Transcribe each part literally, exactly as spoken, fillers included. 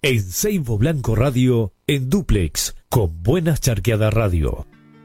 En Seibo Blanco Radio, en dúplex, con Buenas Charqueadas Radio.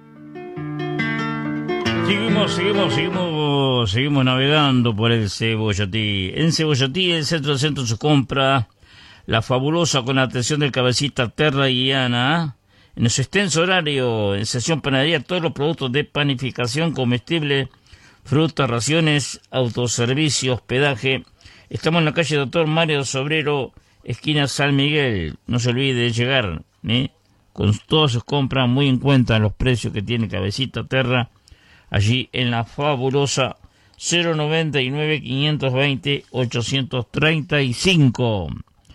Seguimos, seguimos, seguimos, seguimos navegando por el Cebollatí. En Cebollatí, el centro de centro se compra la fabulosa con la atención del cabecita Terra y Ana. En su extenso horario, en sesión panadería, todos los productos de panificación, comestible, frutas, raciones, autoservicio, hospedaje. Estamos en la calle Doctor Mario Sobrero, esquina San Miguel. No se olvide de llegar, ¿eh? Con todas sus compras muy en cuenta los precios que tiene cabecita Terra. Allí en la fabulosa cero noventa y nueve, quinientos veinte, ochocientos treinta y cinco.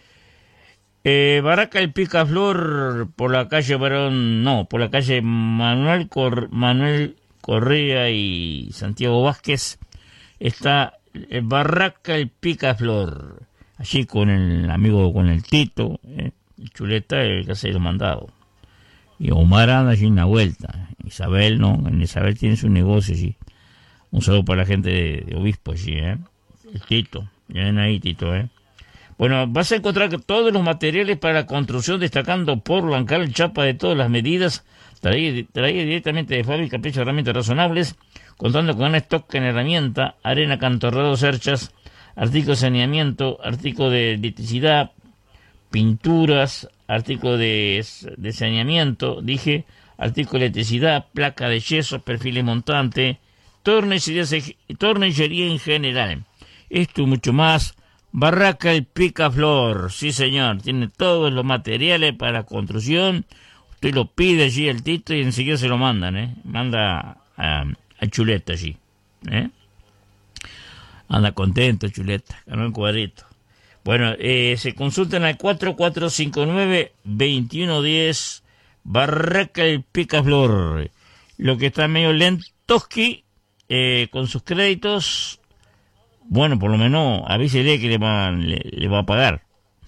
Eh, Barraca El Picaflor por la calle Barón, no, por la calle Manuel, Cor, Manuel Correa y Santiago Vázquez. Está eh, Barraca El Picaflor. Allí con el amigo, con el Tito, eh, Chuleta, el que hace los mandados. Y Omar anda allí en la vuelta. Isabel, no, en Isabel tiene su negocio allí. Un saludo para la gente de, de Obispo allí, ¿eh? El Tito, ya ven ahí, Tito, ¿eh? Bueno, vas a encontrar que todos los materiales para la construcción, destacando por Blancal, chapa de todas las medidas, traída, traída directamente de fábrica, precios realmente razonables, contando con un stock en herramienta, arena, cantorrado, cerchas, artículos de saneamiento, artículos de electricidad, pinturas, artículos de, de saneamiento, dije, artículo de electricidad, placa de yeso, perfiles montantes, tornillería, tornillería en general. Esto y mucho más. Barraca El Picaflor, sí señor, tiene todos los materiales para la construcción. Usted lo pide allí al Tito y enseguida se lo mandan, ¿eh? Manda a, a Chuleta allí, ¿eh? Anda contento Chuleta, ganó el cuadrito. Bueno, eh, se consultan al cuatro cuatro cinco nueve, dos uno uno cero, Barraca El Picaflor. Lo que está medio lentoski eh, con sus créditos. Bueno, por lo menos avísele que le va, le, le va a pagar.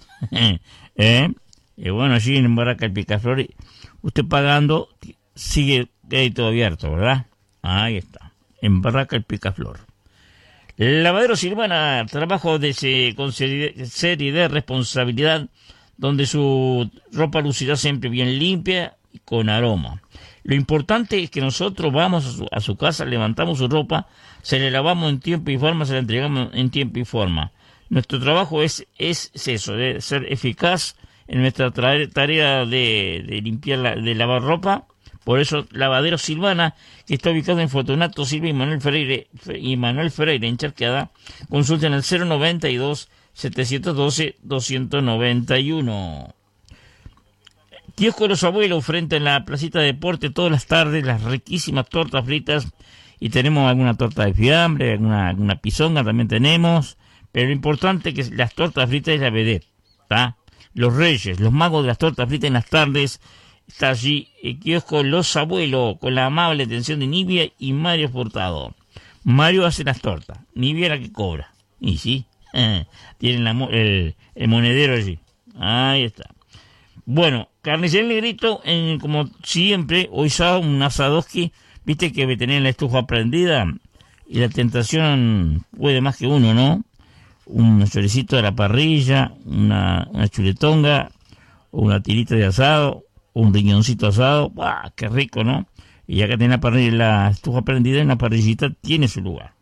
¿Eh? Y bueno, allí en Barraca El Picaflor, usted pagando, sigue crédito abierto, ¿verdad? Ahí está, en Barraca El Picaflor. Lavadero Silvana, trabajo de se, con seriedad, responsabilidad, donde su ropa lucirá siempre bien limpia y con aroma. Lo importante es que nosotros vamos a su, a su casa, levantamos su ropa, se le lavamos en tiempo y forma, se le entregamos en tiempo y forma. Nuestro trabajo es, es eso, de ser eficaz en nuestra tarea de, de limpiar, la, de lavar ropa. Por eso, Lavadero Silvana, que está ubicado en Fortunato Silva y Manuel Freire, y Manuel Freire en Charqueada, consulten al cero noventa y dos, setecientos doce, doscientos noventa y uno. Kiosco de los Abuelos, frente a la placita de deporte, todas las tardes, las riquísimas tortas fritas, y tenemos alguna torta de fiambre, alguna, alguna pisonga también tenemos, pero lo importante es que las tortas fritas es la vedette, ¿está? Los reyes, los magos de las tortas fritas en las tardes, está allí el kiosco Los Abuelos, con la amable atención de Nivia y Mario Furtado. Mario hace las tortas, Nivia la que cobra, y sí, tienen la, el, el monedero allí, ahí está. Bueno, carnicería Negrito, en, como siempre, hoy sábado un asadoski, viste que tener la estufa prendida y la tentación puede más que uno, ¿no? Un choricito de la parrilla, una, una chuletonga, una tirita de asado, un riñoncito asado, ¡buah! ¡Qué rico!, ¿no? Y ya que tiene la, parrilla, la estufa prendida, en la parrillita tiene su lugar.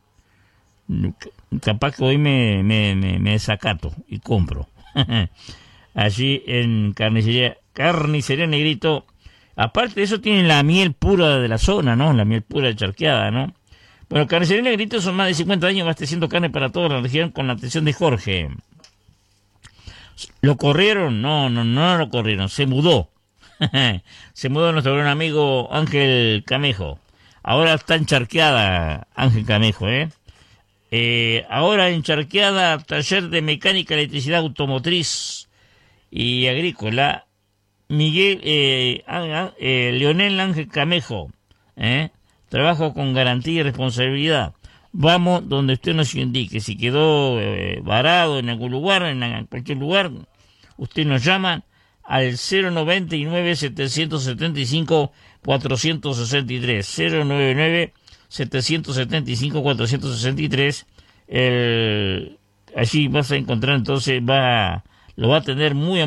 Capaz que hoy me, me, me, me desacato y compro. Allí en carnicería, carnicería Negrito. Aparte de eso, tienen la miel pura de la zona, ¿no? La miel pura de Charqueada, ¿no? Bueno, carnicería Negrito son más de cincuenta años abasteciendo carne para toda la región con la atención de Jorge. ¿Lo corrieron? No, no, no lo corrieron. Se mudó. Se mudó nuestro gran amigo Ángel Camejo. Ahora está en Charqueada, Ángel Camejo, ¿eh? eh ahora en Charqueada, taller de mecánica, electricidad automotriz y agrícola, Miguel, eh, eh, Leonel Ángel Camejo, ¿eh? Trabajo con garantía y responsabilidad. Vamos donde usted nos indique. Si quedó eh, varado en algún lugar, en cualquier lugar, usted nos llama al cero noventa y nueve, setecientos setenta y cinco, cuatrocientos sesenta y tres. cero noventa y nueve, setecientos setenta y cinco, cuatrocientos sesenta y tres. El, allí vas a encontrar, entonces va, lo va a tener muy